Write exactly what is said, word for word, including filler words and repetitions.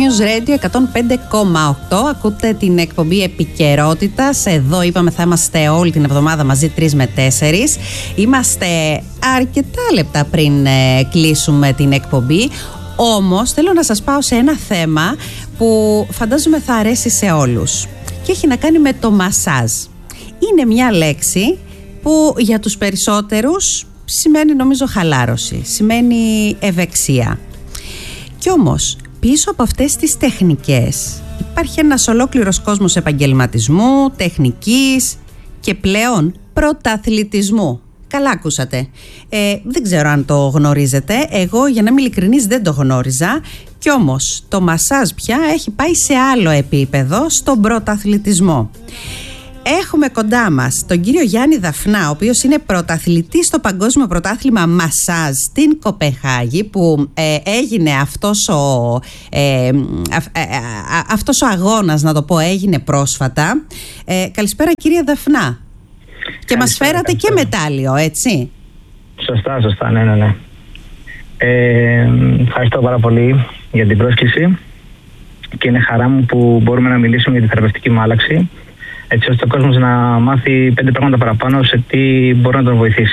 News Radio εκατόν πέντε κόμμα οκτώ. Ακούτε την εκπομπή Επικαιρότητας. Εδώ είπαμε θα είμαστε όλη την εβδομάδα μαζί τρεις με τέσσερις. Είμαστε αρκετά λεπτά πριν ε, κλείσουμε την εκπομπή. Όμως θέλω να σας πάω σε ένα θέμα που φαντάζομαι θα αρέσει σε όλους. Και έχει να κάνει με το μασάζ. Είναι μια λέξη που για τους περισσότερους σημαίνει νομίζω χαλάρωση, σημαίνει ευεξία. Κι όμως πίσω από αυτές τις τεχνικές υπάρχει ένας ολόκληρος κόσμος επαγγελματισμού, τεχνικής και πλέον πρωταθλητισμού. Καλά ακούσατε. Ε, δεν ξέρω αν το γνωρίζετε. Εγώ, για να είμαι ειλικρινής, δεν το γνώριζα. Κι όμως το μασάζ πια έχει πάει σε άλλο επίπεδο, στον πρωταθλητισμό. Έχουμε κοντά μας τον κύριο Γιάννη Δαφνά, ο οποίος είναι πρωταθλητής στο Παγκόσμιο Πρωτάθλημα Μασάζ στην Κοπεχάγη, που ε, έγινε αυτός ο, ε, α, ε, α, αυτός ο αγώνας, να το πω, έγινε πρόσφατα. Ε, καλησπέρα κύριε Δαφνά. Και μας φέρατε καλησπέρα. Και μετάλλιο, έτσι. Σωστά, σωστά, ναι, ναι, ναι. Ε, ευχαριστώ πάρα πολύ για την πρόσκληση και είναι χαρά μου που μπορούμε να μιλήσουμε για τη θεραπευτική μου άλλαξη, έτσι ώστε ο κόσμος να μάθει πέντε πράγματα παραπάνω σε τι μπορεί να τον βοηθήσει.